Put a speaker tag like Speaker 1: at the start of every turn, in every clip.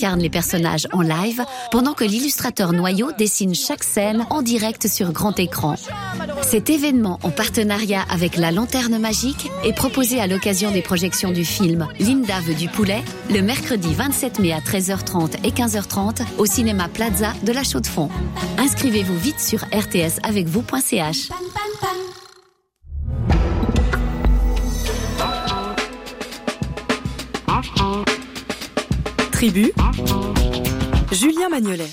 Speaker 1: incarne les personnages en live, pendant que l'illustrateur Noyau dessine chaque scène en direct sur grand écran. Cet événement, en partenariat avec La Lanterne Magique, est proposé à l'occasion des projections du film Linda veut du poulet, le mercredi 27 mai à 13h30 et 15h30 au cinéma Plaza de la Chaux-de-Fonds. Inscrivez-vous vite sur rtsavecvous.ch.
Speaker 2: Tribu, Julien Magnolet.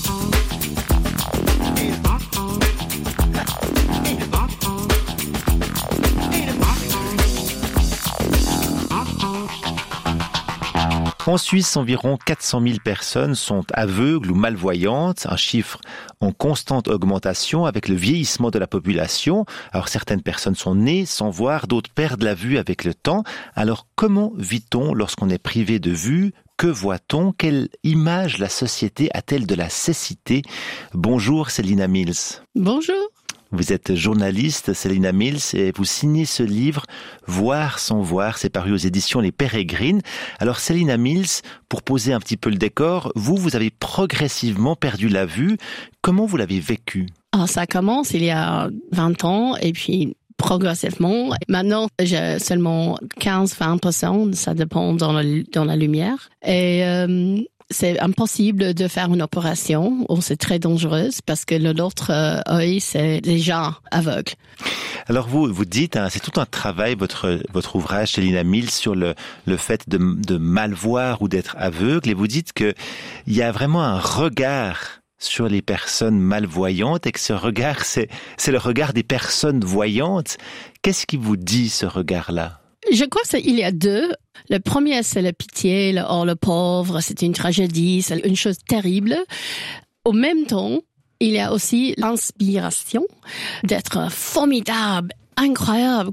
Speaker 3: En Suisse, environ 400 000 personnes sont aveugles ou malvoyantes, un chiffre en constante augmentation avec le vieillissement de la population. Alors certaines personnes sont nées sans voir, d'autres perdent la vue avec le temps. Alors comment vit-on lorsqu'on est privé de vue ? Que voit-on ? Quelle image la société a-t-elle de la cécité ? Bonjour Célina Mills.
Speaker 4: Bonjour.
Speaker 3: Vous êtes journaliste, Célina Mills, et vous signez ce livre « Voir sans voir ». C'est paru aux éditions Les Pérégrines. Alors Célina Mills, pour poser un petit peu le décor, vous avez progressivement perdu la vue. Comment vous l'avez vécu ?
Speaker 4: Alors, ça commence il y a 20 ans, et puis progressivement. Maintenant, j'ai seulement 15-20%, ça dépend dans la lumière. Et c'est impossible de faire une opération, ou c'est très dangereux, parce que l'autre œil, c'est déjà aveugle.
Speaker 3: Alors vous dites, c'est tout un travail, votre ouvrage, Célina Mills, sur le fait de mal voir ou d'être aveugle, et vous dites que il y a vraiment un regard sur les personnes malvoyantes, et que ce regard, c'est le regard des personnes voyantes. Qu'est-ce qui vous dit, ce regard-là ?
Speaker 4: Je crois qu'il y a deux. Le premier, c'est la pitié, le pauvre, c'est une tragédie, c'est une chose terrible. Au même temps, il y a aussi l'inspiration d'être formidable, incroyable.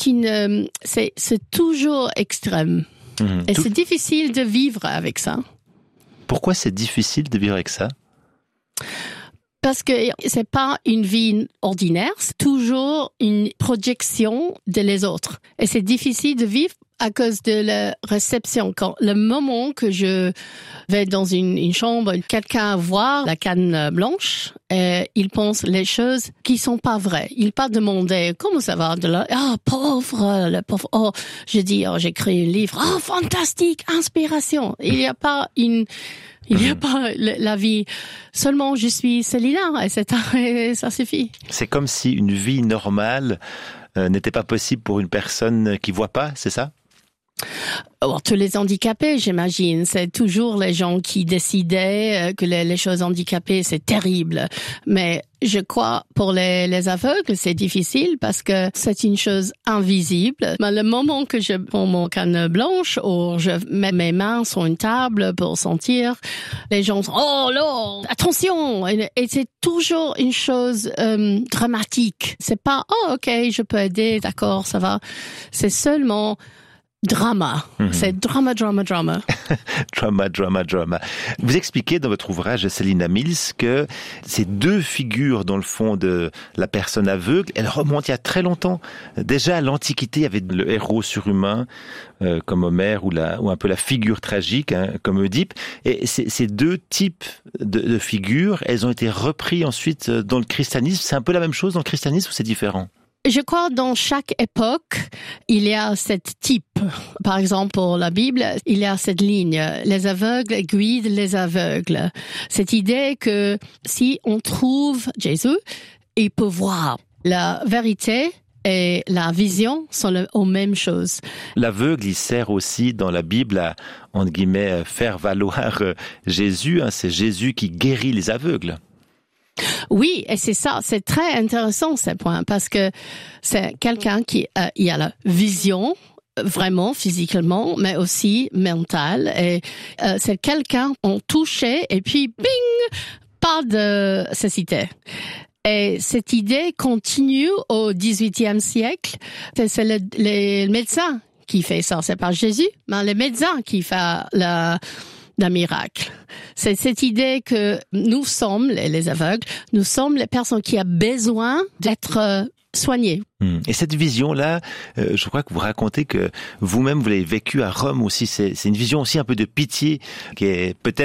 Speaker 4: C'est toujours extrême. Et c'est difficile de vivre avec ça.
Speaker 3: Pourquoi c'est difficile de vivre avec ça ?
Speaker 4: Parce que c'est pas une vie ordinaire, c'est toujours une projection de les autres. Et c'est difficile de vivre à cause de la réception. Quand le moment que je vais dans une chambre, quelqu'un voit la canne blanche, il pense les choses qui sont pas vraies. Il pas demander comment ça va de là. Pauvre, le pauvre. Je dis j'écris un livre. Fantastique, inspiration. Il n'y a pas la vie. Seulement, je suis Célina, et ça suffit.
Speaker 3: C'est comme si une vie normale n'était pas possible pour une personne qui voit pas, c'est ça ?
Speaker 4: Tous les handicapés, j'imagine, c'est toujours les gens qui décidaient que les choses handicapées, c'est terrible. Mais je crois pour les aveugles, c'est difficile parce que c'est une chose invisible. Mais le moment que je prends mon canne blanche ou je mets mes mains sur une table pour sentir, les gens sont « Oh là, attention !» Et c'est toujours une chose dramatique. C'est pas « Oh, ok, je peux aider, d'accord, ça va ». C'est seulement drama. C'est drama.
Speaker 3: drama. Vous expliquez dans votre ouvrage, Célina Mills, que ces deux figures, dans le fond, de la personne aveugle, elles remontent il y a très longtemps. Déjà, à l'Antiquité, il y avait le héros surhumain, comme Homère, ou un peu la figure tragique, comme Oedipe. Et ces deux types de figures, elles ont été reprises ensuite dans le christianisme. C'est un peu la même chose dans le christianisme ou c'est différent ?
Speaker 4: Je crois que dans chaque époque, il y a cette type. Par exemple, pour la Bible, il y a cette ligne. Les aveugles guident les aveugles. Cette idée que si on trouve Jésus, il peut voir. La vérité et la vision sont les mêmes choses.
Speaker 3: L'aveugle, il sert aussi dans la Bible à, entre guillemets, faire valoir Jésus. C'est Jésus qui guérit les aveugles.
Speaker 4: Oui, et c'est ça, c'est très intéressant ce point, parce que c'est quelqu'un qui a la vision, vraiment physiquement, mais aussi mentale, et c'est quelqu'un on touchait et puis bing, pas de cécité. Et cette idée continue au XVIIIe siècle. C'est les médecins qui fait ça, c'est pas Jésus, mais les médecins qui fait d'un miracle. C'est cette idée que nous sommes, les aveugles, nous sommes les personnes qui ont besoin d'être soignées.
Speaker 3: Et cette vision-là, je crois que vous racontez que vous-même, vous l'avez vécue à Rome aussi. C'est une vision aussi un peu de pitié qui est peut-être